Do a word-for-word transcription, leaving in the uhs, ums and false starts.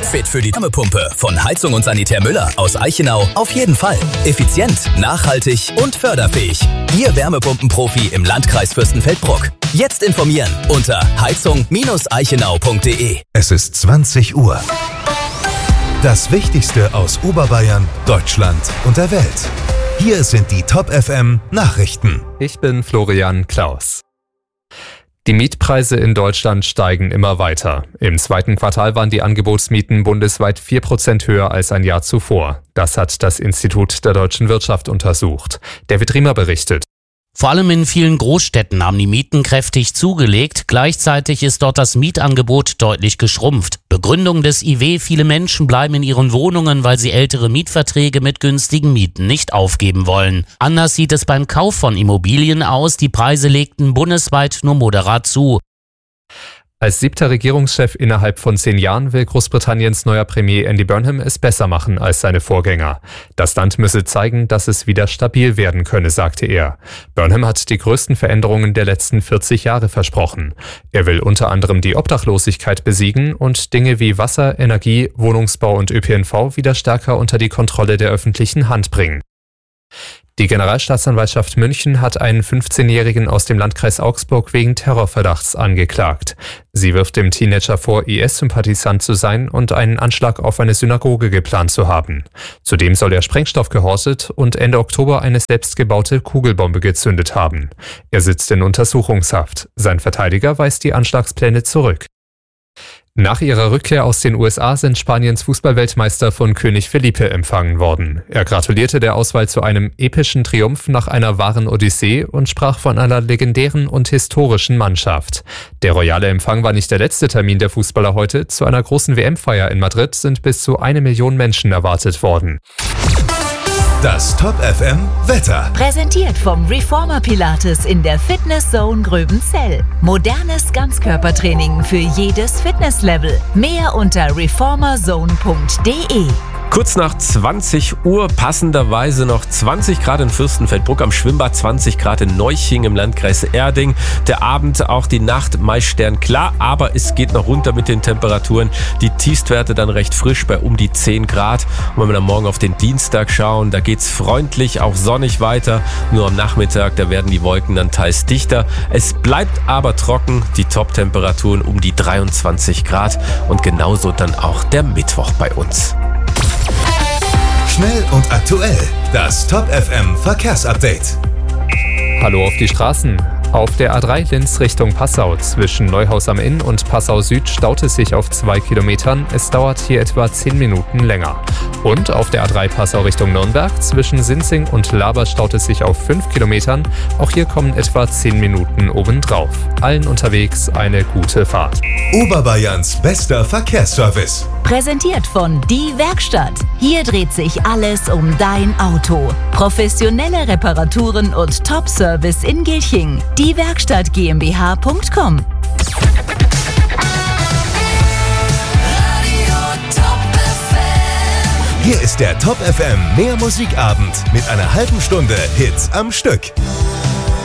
Fit für die Wärmepumpe von Heizung und Sanitär Müller aus Eichenau auf jeden Fall. Effizient, nachhaltig und förderfähig. Ihr Wärmepumpenprofi im Landkreis Fürstenfeldbruck. Jetzt informieren unter heizung eichenau punkt de. Es ist zwanzig Uhr. Das Wichtigste aus Oberbayern, Deutschland und der Welt. Hier sind die Top F M Nachrichten. Ich bin Florian Klaus. Die Mietpreise in Deutschland steigen immer weiter. Im zweiten Quartal waren die Angebotsmieten bundesweit vier Prozent höher als ein Jahr zuvor. Das hat das Institut der deutschen Wirtschaft untersucht. David Riemer berichtet. Vor allem in vielen Großstädten haben die Mieten kräftig zugelegt. Gleichzeitig ist dort das Mietangebot deutlich geschrumpft. Begründung des I W: Viele Menschen bleiben in ihren Wohnungen, weil sie ältere Mietverträge mit günstigen Mieten nicht aufgeben wollen. Anders sieht es beim Kauf von Immobilien aus. Die Preise legten bundesweit nur moderat zu. Als siebter Regierungschef innerhalb von zehn Jahren will Großbritanniens neuer Premier Andy Burnham es besser machen als seine Vorgänger. Das Land müsse zeigen, dass es wieder stabil werden könne, sagte er. Burnham hat die größten Veränderungen der letzten vierzig Jahre versprochen. Er will unter anderem die Obdachlosigkeit besiegen und Dinge wie Wasser, Energie, Wohnungsbau und Ö P N V wieder stärker unter die Kontrolle der öffentlichen Hand bringen. Die Generalstaatsanwaltschaft München hat einen fünfzehnjährigen aus dem Landkreis Augsburg wegen Terrorverdachts angeklagt. Sie wirft dem Teenager vor, I S-Sympathisant zu sein und einen Anschlag auf eine Synagoge geplant zu haben. Zudem soll er Sprengstoff gehortet und Ende Oktober eine selbstgebaute Kugelbombe gezündet haben. Er sitzt in Untersuchungshaft. Sein Verteidiger weist die Anschlagspläne zurück. Nach ihrer Rückkehr aus den U S A sind Spaniens Fußballweltmeister von König Felipe empfangen worden. Er gratulierte der Auswahl zu einem epischen Triumph nach einer wahren Odyssee und sprach von einer legendären und historischen Mannschaft. Der royale Empfang war nicht der letzte Termin der Fußballer heute. Zu einer großen W M-Feier in Madrid sind bis zu eine Million Menschen erwartet worden. Das Top F M Wetter. Präsentiert vom Reformer Pilates in der Fitness Zone Gröbenzell. Modernes Ganzkörpertraining für jedes Fitnesslevel. Mehr unter reformer zone punkt de. Kurz nach zwanzig Uhr, passenderweise noch zwanzig Grad in Fürstenfeldbruck am Schwimmbad, zwanzig Grad in Neuching im Landkreis Erding. Der Abend, auch die Nacht meist sternklar, aber es geht noch runter mit den Temperaturen. Die Tiefstwerte dann recht frisch bei um die zehn Grad. Und wenn wir dann morgen auf den Dienstag schauen, da geht's freundlich, auch sonnig weiter. Nur am Nachmittag, da werden die Wolken dann teils dichter. Es bleibt aber trocken, die Top-Temperaturen um die dreiundzwanzig Grad und genauso dann auch der Mittwoch bei uns. Schnell und aktuell. Das Top F M Verkehrsupdate. Hallo auf die Straßen. Auf der A drei Linz Richtung Passau zwischen Neuhaus am Inn und Passau Süd staut es sich auf zwei Kilometern. Es dauert hier etwa zehn Minuten länger. Und auf der A drei Passau Richtung Nürnberg zwischen Sinzing und Laber staut es sich auf fünf Kilometern. Auch hier kommen etwa zehn Minuten obendrauf. Allen unterwegs eine gute Fahrt. Oberbayerns bester Verkehrsservice. Präsentiert von Die Werkstatt. Hier dreht sich alles um dein Auto. Professionelle Reparaturen und Top-Service in Gilching. Die Werkstatt GmbH punkt com. Hier ist der Top F M Mehr Musikabend mit einer halben Stunde Hits am Stück.